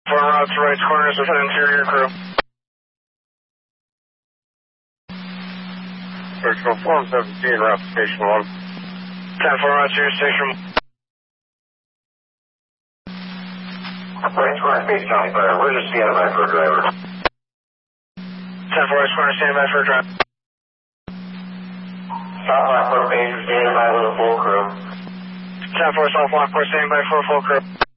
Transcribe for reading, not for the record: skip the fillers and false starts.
4 routes to right corners with an interior crew. Search for Form 17, route to Station 1. 10-4 routes to your Station 1. Right corner, Base County Fire. We're just standing by for a driver. 10-4 right corner, standing by for a drive. South Lockport Base, standing by with a full crew. 10-4 South Lockport, standing by for a full crew.